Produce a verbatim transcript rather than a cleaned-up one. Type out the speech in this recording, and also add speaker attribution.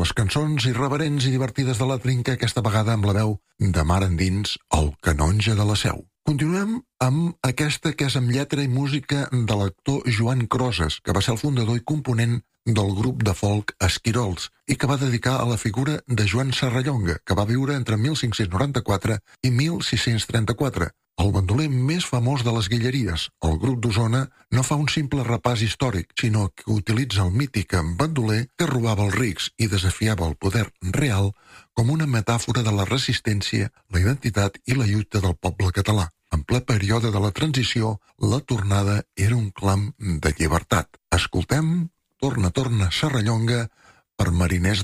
Speaker 1: les cançons irreverents i divertides de la Trinca, aquesta vegada amb la veu de mar endins, el canonge de la Seu. Continuem amb aquesta que és amb lletra i música de l'actor Joan Crosas, que va ser el fundador i component del grup de folk Esquirols i que va dedicar a la figura de Joan Serrallonga, que va viure entre mil cinc-cents noranta-quatre i mil sis-cents trenta-quatre. El bandoler més famós de les Guilleries, el grup d'Osona, no fa un simple repàs històric, sinó que utilitza el mític bandoler que robava els rics i desafiava el poder real com una metàfora de la resistència, la identitat i la lluita del poble català. En ple període de la transició, la tornada era un clam de llibertat. Escoltem Torna, torna, Serrallonga, per mariners